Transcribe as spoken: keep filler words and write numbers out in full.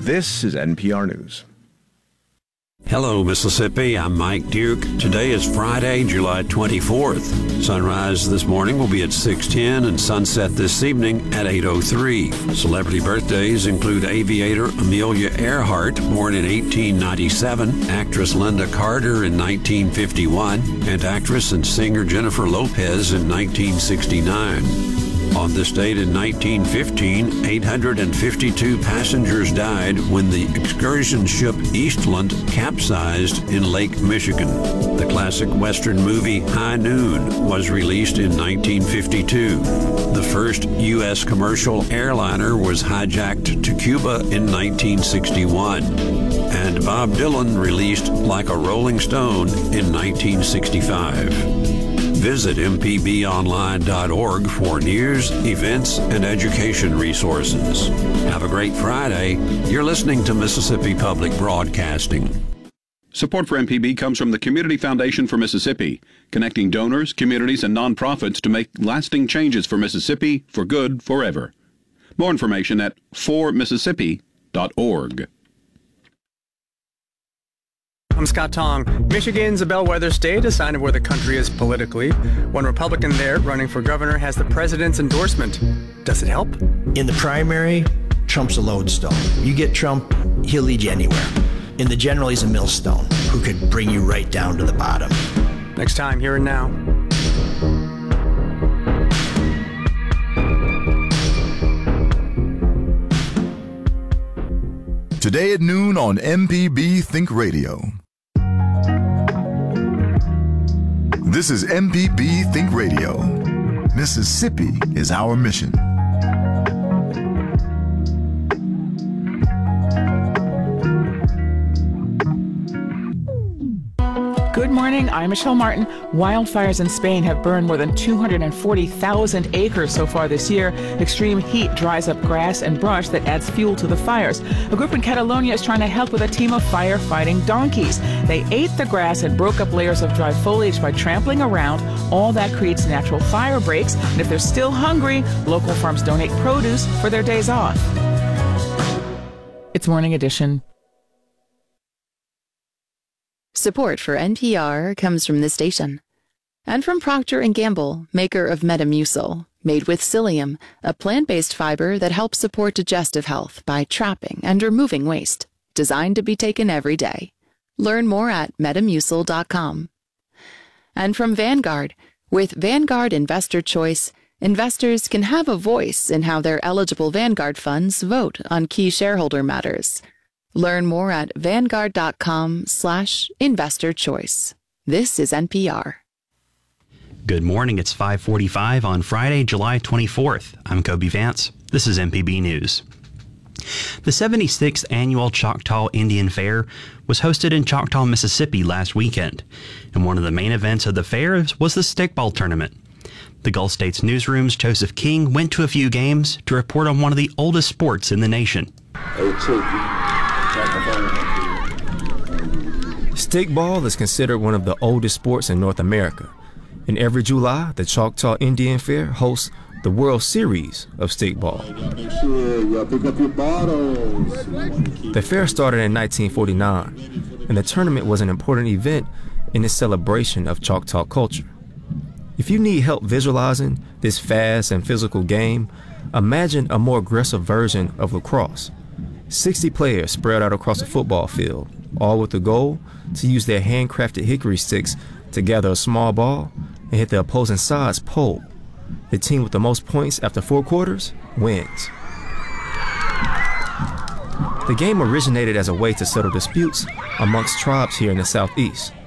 This is N P R News. Hello, Mississippi. I'm Mike Duke. Today is Friday, July twenty-fourth. Sunrise this morning will be at six ten and sunset this evening at eight oh three. Celebrity birthdays include aviator Amelia Earhart, born in eighteen ninety-seven, actress Linda Carter in nineteen fifty-one, and actress and singer Jennifer Lopez in nineteen sixty-nine. On this date in nineteen fifteen, eight hundred fifty-two passengers died when the excursion ship Eastland capsized in Lake Michigan. The classic Western movie High Noon was released in nineteen fifty-two. The first U S commercial airliner was hijacked to Cuba in nineteen sixty-one. And Bob Dylan released Like a Rolling Stone in nineteen sixty-five. Visit m p b online dot org for news, events, and education resources. Have a great Friday. You're listening to Mississippi Public Broadcasting. Support for M P B comes from the Community Foundation for Mississippi, connecting donors, communities, and nonprofits to make lasting changes for Mississippi for good forever. More information at for mississippi dot org. I'm Scott Tong. Michigan's a bellwether state, a sign of where the country is politically. One Republican there running for governor has the president's endorsement. Does it help? In the primary, Trump's a lodestone. You get Trump, he'll lead you anywhere. In the general, he's a millstone who could bring you right down to the bottom. Next time, Here and Now. Today at noon on M P B Think Radio. This is M P B Think Radio. Mississippi is our mission. Good morning, I'm Michelle Martin. Wildfires in Spain have burned more than two hundred forty thousand acres so far this year. Extreme heat dries up grass and brush that adds fuel to the fires. A group in Catalonia is trying to help with a team of firefighting donkeys. They ate the grass and broke up layers of dry foliage by trampling around. All that creates natural fire breaks. And if they're still hungry, local farms donate produce for their days off. It's Morning Edition. Support for N P R comes from this station and from Procter and Gamble, maker of Metamucil, made with psyllium, a plant-based fiber that helps support digestive health by trapping and removing waste, designed to be taken every day. Learn more at metamucil dot com. And from Vanguard, with Vanguard Investor Choice, investors can have a voice in how their eligible Vanguard funds vote on key shareholder matters. Learn more at vanguard.com slash investor choice. This is N P R. Good morning. It's five forty-five on Friday, July twenty-fourth. I'm Kobe Vance. This is M P B News. The seventy-sixth Annual Choctaw Indian Fair was hosted in Choctaw, Mississippi last weekend, and one of the main events of the fair was the stickball tournament. The Gulf States Newsroom's Joseph King went to a few games to report on one of the oldest sports in the nation. Stickball is considered one of the oldest sports in North America. And every July, the Choctaw Indian Fair hosts the World Series of Stickball. The fair started in nineteen forty-nine, and the tournament was an important event in the celebration of Choctaw culture. If you need help visualizing this fast and physical game, imagine a more aggressive version of lacrosse. sixty players spread out across a football field, all with the goal to use their handcrafted hickory sticks to gather a small ball and hit the opposing side's pole. The team with the most points after four quarters wins. The game originated as a way to settle disputes amongst tribes here in the Southeast.